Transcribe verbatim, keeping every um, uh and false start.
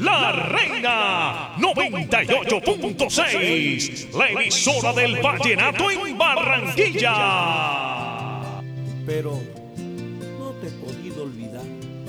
La Reina noventa y ocho punto seis, la emisora del vallenato en Barranquilla. Pero no te he podido olvidar.